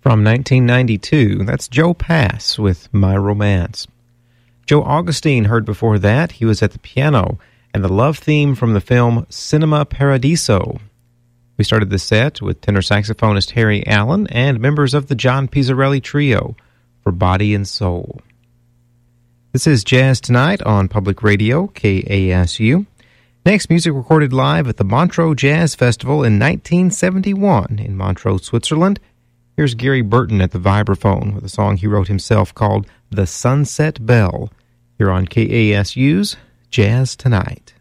From 1992, that's Joe Pass with My Romance. Joe Augustine heard before that. He was at the piano, and the love theme from the film Cinema Paradiso. We started the set with tenor saxophonist Harry Allen and members of the John Pizzarelli Trio for Body and Soul. This is Jazz Tonight on Public Radio, KASU. Next, music recorded live at the Montreux Jazz Festival in 1971 in Montreux, Switzerland. Here's Gary Burton at the vibraphone with a song he wrote himself called The Sunset Bell, here on KASU's Jazz Tonight.